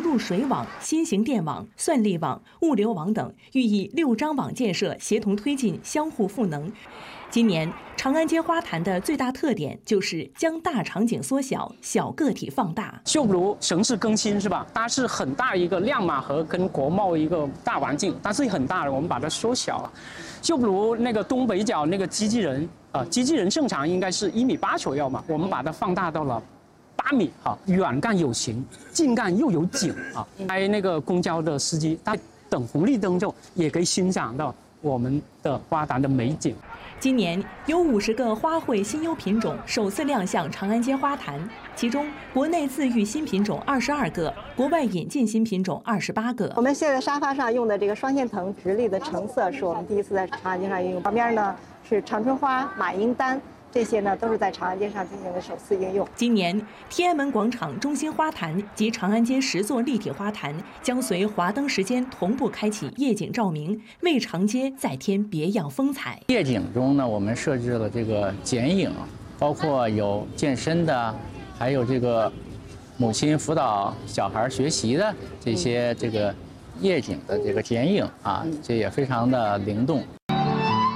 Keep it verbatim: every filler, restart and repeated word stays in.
入水网、新型电网、算力网、物流网等，寓意六张网建设协同推进，相互赋能。今年长安街花坛的最大特点就是将大场景缩小，小个体放大。 就比如城市更新是吧？它是很大一个亮马河跟国贸一个大环境，它是很大的，我们把它缩小了。就比如那个东北角那个机器人，呃，机器人正常应该是一米八左右嘛，我们把它放大到了八米哈，远干有形，近干又有景啊。开那个公交的司机，他等红绿灯就也可以欣赏到我们的花坛的美景。 今年有五十个花卉新优品种首次亮相长安街花坛，其中国内自育新品种二十二个，国外引进新品种二十八个。 我们现在沙发上用的这个双线藤直立的橙色，是我们第一次在长安街上应用。旁边呢是长春花、马缨丹。这些呢都是在长安街上进行的首次应用。 今年天安门广场中心花坛及长安街十座立体花坛将随华灯时间同步开启夜景照明，为长街再添别样风采。 夜景中呢，我们设置了这个剪影，包括有健身的，还有这个母亲辅导小孩学习的这些这个夜景的这个剪影啊，这也非常的灵动。